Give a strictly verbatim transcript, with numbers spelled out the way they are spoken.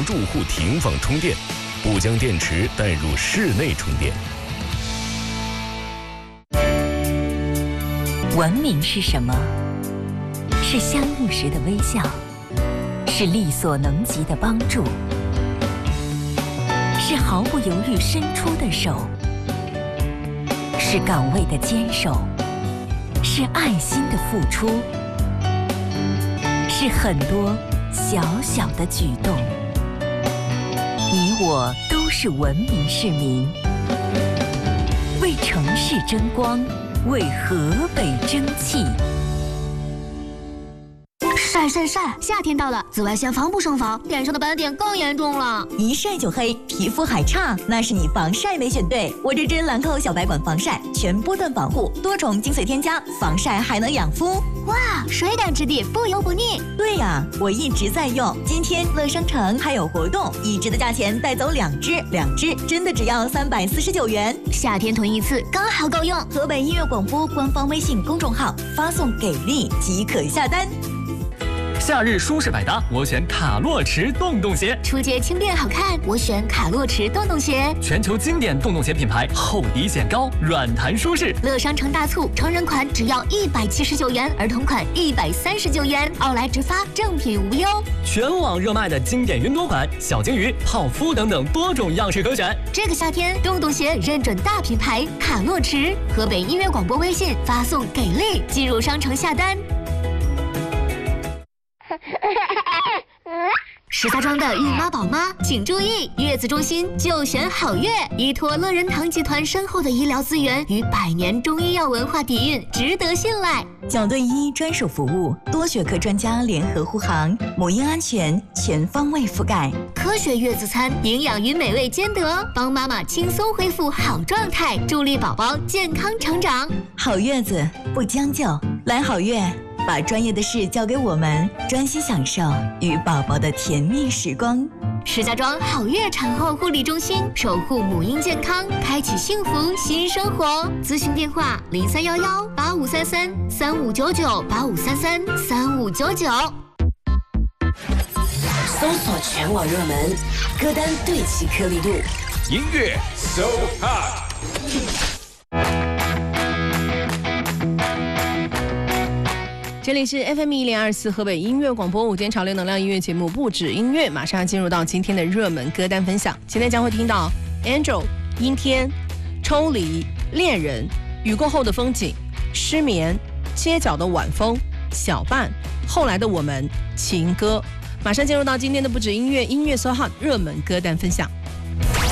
住户停放充电，不将电池带入室内充电。 文明是什么？是相遇时的微笑，是力所能及的帮助，是毫不犹豫伸出的手，是岗位的坚守，是爱心的付出，是很多小小的举动。你我都是文明市民，为城市争光，为河北争气。 晒晒晒！夏天到了，紫外线防不胜防，脸上的斑点更严重了。 一晒就黑，皮肤还差，那是你防晒没选对。我这支兰蔻小白管防晒，全波段防护，多重精髓添加，防晒还能养肤。 哇，水感质地，不油不腻。 对呀、啊，我一直在用。今天乐商城还有活动，一支的价钱带走两支，两支真的只要三百四十九元。 夏天囤一次刚好够用。 河北音乐广播官方微信公众号发送给力即可下单。 夏日舒适百搭，我选卡洛驰洞洞鞋。 出街轻便好看，我选卡洛驰洞洞鞋。 全球经典洞洞鞋品牌，厚底显高，软弹舒适。 乐商城大促，成人款只要一百七十九元，儿童款一百三十九元，奥莱直发，正品无忧。 全网热卖的经典云朵款、小金鱼、泡芙等等多种样式可选。 这个夏天，洞洞鞋认准大品牌卡洛驰。河北音乐广播微信发送给力，进入商城下单。石家庄的孕妈宝妈请注意，月子中心就选好月，依托乐仁堂集团深厚的医疗资源与百年中医药文化底蕴，值得信赖。 角盾医专属服务，多学科专家联合护航，母婴安全全方位覆盖。 科学月子餐，营养与美味兼得，帮妈妈轻松恢复好状态，助力宝宝健康成长。 好月子不将就，来好月。把专业的事交给我们，专心享受与宝宝的甜蜜时光。 石家庄好月产后护理中心，守护母婴健康，开启幸福新生活。咨询电话：零三幺幺八五三三三五九九八五三三三五九九。 搜索全网热门歌单，对齐颗粒度， 音乐 So Hot。 这里是 F M 一零二四河北音乐广播午间潮流能量音乐节目，不止音乐，马上进入到今天的热门歌单分享。今天将会听到 Angel、阴天、抽离、恋人、雨过后的风景、失眠、街角的晚风、小半、后来的我们、情歌。马上进入到今天的不止音乐音乐 So Hot 热门歌单分享。